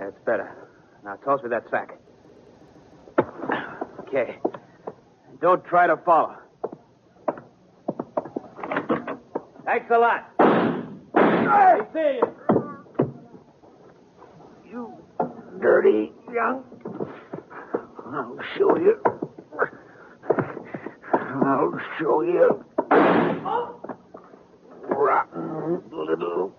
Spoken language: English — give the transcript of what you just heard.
That's better. Now toss me that sack. Okay. Don't try to follow. Thanks a lot. I see you. You dirty young. I'll show you. I'll show you. Rotten little